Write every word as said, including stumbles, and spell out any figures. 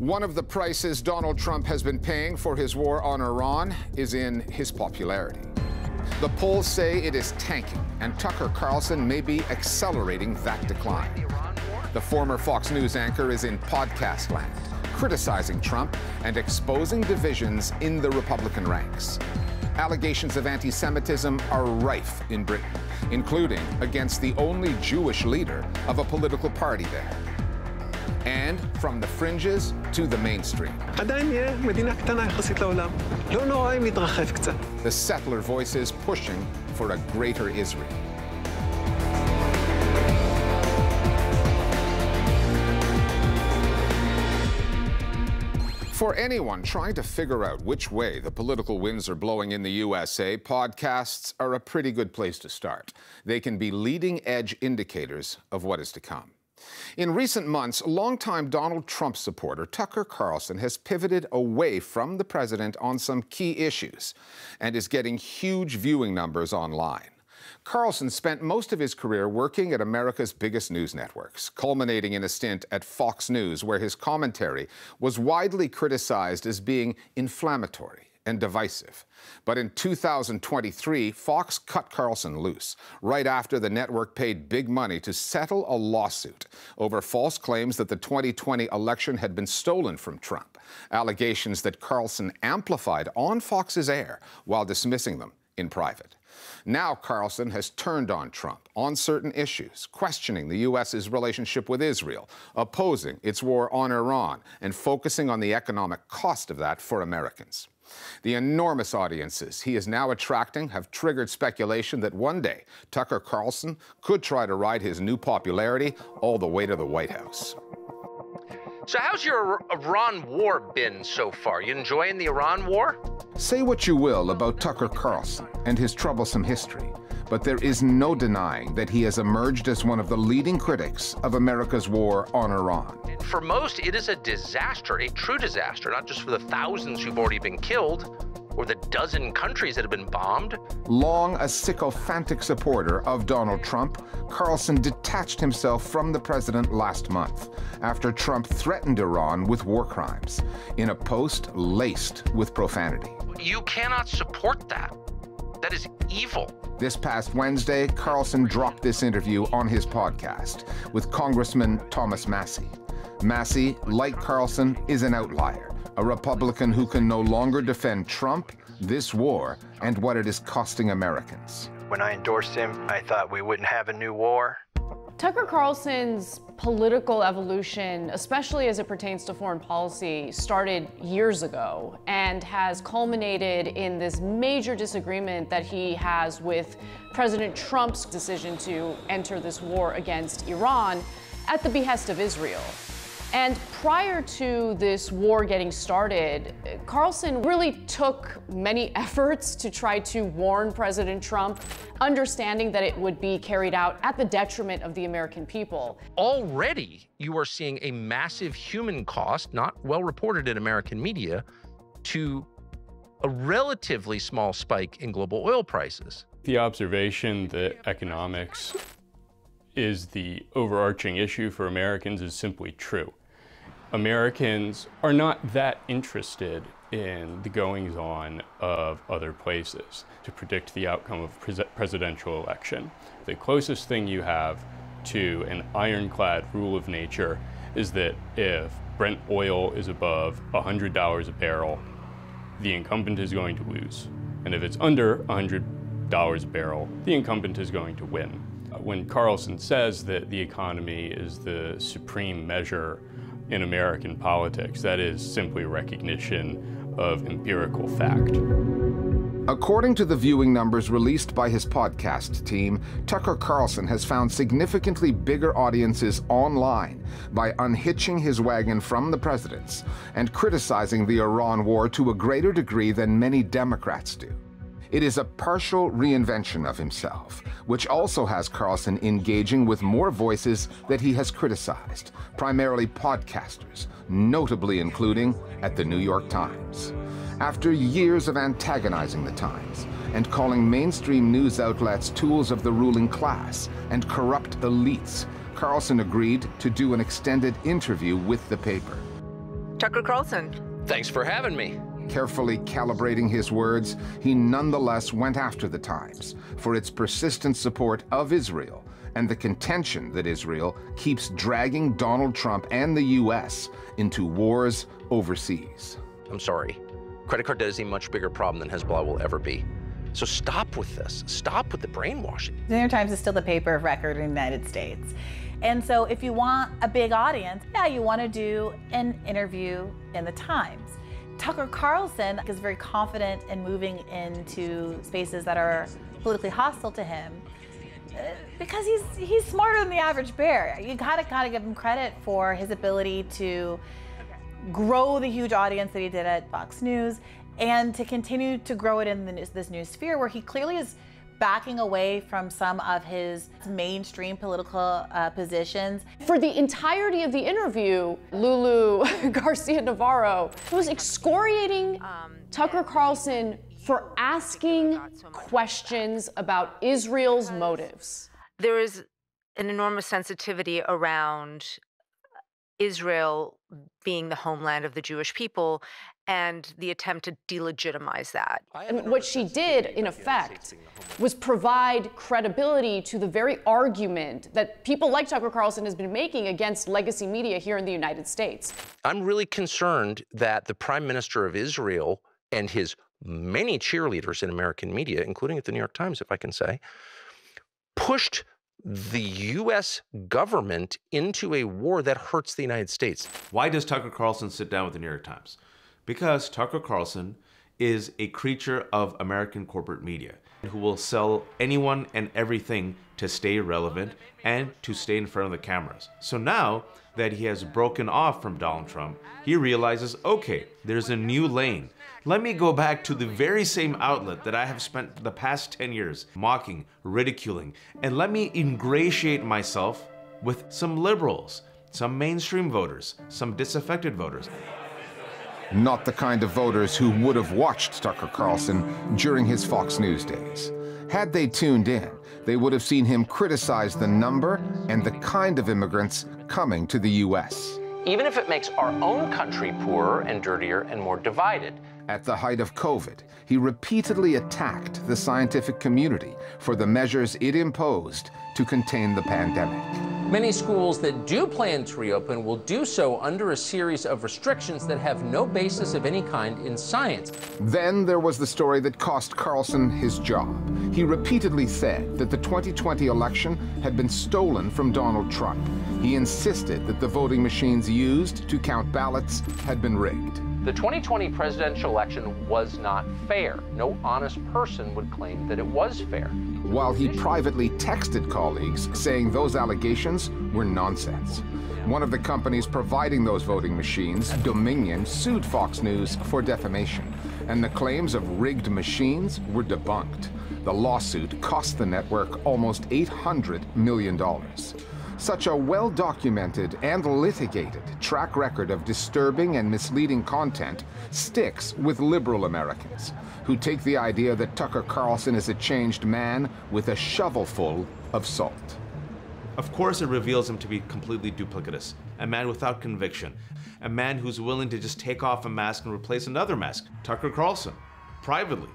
One of the prices Donald Trump has been paying for his war on Iran is in his popularity. The polls say it is tanking, and Tucker Carlson may be accelerating that decline. The former Fox News anchor is in podcast land, criticizing Trump and exposing divisions in the Republican ranks. Allegations of anti-Semitism are rife in Britain, including against the only Jewish leader of a political party there. And from the fringes to the mainstream. The settler voices pushing for a greater Israel. For anyone trying to figure out which way the political winds are blowing in the U S A, podcasts are a pretty good place to start. They can be leading-edge indicators of what is to come. In recent months, longtime Donald Trump supporter Tucker Carlson has pivoted away from the president on some key issues and is getting huge viewing numbers online. Carlson spent most of his career working at America's biggest news networks, culminating in a stint at Fox News, where his commentary was widely criticized as being inflammatory and divisive. But in two thousand twenty-three, Fox cut Carlson loose right after the network paid big money to settle a lawsuit over false claims that the twenty twenty election had been stolen from Trump, allegations that Carlson amplified on Fox's air while dismissing them in private. Now Carlson has turned on Trump on certain issues, questioning the U S's relationship with Israel, opposing its war on Iran, and focusing on the economic cost of that for Americans. The enormous audiences he is now attracting have triggered speculation that one day Tucker Carlson could try to ride his new popularity all the way to the White House. So how's your Iran war been so far? You enjoying the Iran war? Say what you will about Tucker Carlson and his troublesome history, but there is no denying that he has emerged as one of the leading critics of America's war on Iran. For most, it is a disaster, a true disaster, not just for the thousands who've already been killed or the dozen countries that have been bombed. Long a sycophantic supporter of Donald Trump, Carlson detached himself from the president last month after Trump threatened Iran with war crimes in a post laced with profanity. You cannot support that. That is evil. This past Wednesday, Carlson dropped this interview on his podcast with Congressman Thomas Massie. Massie, like Carlson, is an outlier, a Republican who can no longer defend Trump, this war, and what it is costing Americans. When I endorsed him, I thought we wouldn't have a new war. Tucker Carlson's political evolution, especially as it pertains to foreign policy, started years ago and has culminated in this major disagreement that he has with President Trump's decision to enter this war against Iran at the behest of Israel. And prior to this war getting started, Carlson really took many efforts to try to warn President Trump, understanding that it would be carried out at the detriment of the American people. Already, you are seeing a massive human cost, not well reported in American media, to a relatively small spike in global oil prices. The observation that economics is the overarching issue for Americans is simply true. Americans are not that interested in the goings-on of other places to predict the outcome of a pres presidential election. The closest thing you have to an ironclad rule of nature is that if Brent oil is above one hundred dollars a barrel, the incumbent is going to lose. And if it's under one hundred dollars a barrel, the incumbent is going to win. When Carlson says that the economy is the supreme measure in American politics, that is simply recognition of empirical fact. According to the viewing numbers released by his podcast team, Tucker Carlson has found significantly bigger audiences online by unhitching his wagon from the president's and criticizing the Iran war to a greater degree than many Democrats do. It is a partial reinvention of himself, which also has Carlson engaging with more voices that he has criticized, primarily podcasters, notably including at the New York Times. After years of antagonizing the Times and calling mainstream news outlets tools of the ruling class and corrupt elites, Carlson agreed to do an extended interview with the paper. Tucker Carlson. Thanks for having me. Carefully calibrating his words, he nonetheless went after the Times for its persistent support of Israel and the contention that Israel keeps dragging Donald Trump and the U S into wars overseas. I'm sorry. Credit card debt is a much bigger problem than Hezbollah will ever be. So stop with this. Stop with the brainwashing. The New York Times is still the paper of record in the United States. And so if you want a big audience, yeah, you want to do an interview in the Times. Tucker Carlson is very confident in moving into spaces that are politically hostile to him because he's he's smarter than the average bear. You gotta gotta give him credit for his ability to grow the huge audience that he did at Fox News and to continue to grow it in the, this new sphere where he clearly is backing away from some of his mainstream political uh, positions. For the entirety of the interview, Lulu Garcia-Navarro was excoriating Tucker Carlson for asking questions about Israel's motives. There is an enormous sensitivity around Israel being the homeland of the Jewish people and the attempt to delegitimize that. And what she did, in effect, was provide credibility to the very argument that people like Tucker Carlson has been making against legacy media here in the United States. I'm really concerned that the Prime Minister of Israel and his many cheerleaders in American media, including at the New York Times, if I can say, pushed the U S government into a war that hurts the United States. Why does Tucker Carlson sit down with the New York Times? Because Tucker Carlson is a creature of American corporate media who will sell anyone and everything to stay relevant and to stay in front of the cameras. So now that he has broken off from Donald Trump, he realizes, okay, there's a new lane. Let me go back to the very same outlet that I have spent the past ten years mocking, ridiculing, and let me ingratiate myself with some liberals, some mainstream voters, some disaffected voters. Not the kind of voters who would have watched Tucker Carlson during his Fox News days. Had they tuned in, they would have seen him criticize the number and the kind of immigrants coming to the U S. Even if it makes our own country poorer and dirtier and more divided. At the height of COVID, he repeatedly attacked the scientific community for the measures it imposed to contain the pandemic. Many schools that do plan to reopen will do so under a series of restrictions that have no basis of any kind in science. Then there was the story that cost Carlson his job. He repeatedly said that the twenty twenty election had been stolen from Donald Trump. He insisted that the voting machines used to count ballots had been rigged. The twenty twenty presidential election was not fair. No honest person would claim that it was fair. While he privately texted colleagues saying those allegations were nonsense. One of the companies providing those voting machines, Dominion, sued Fox News for defamation, and the claims of rigged machines were debunked. The lawsuit cost the network almost eight hundred million dollars. Such a well-documented and litigated track record of disturbing and misleading content sticks with liberal Americans, who take the idea that Tucker Carlson is a changed man with a shovelful of salt. Of course, it reveals him to be completely duplicitous, a man without conviction, a man who's willing to just take off a mask and replace another mask, Tucker Carlson, privately.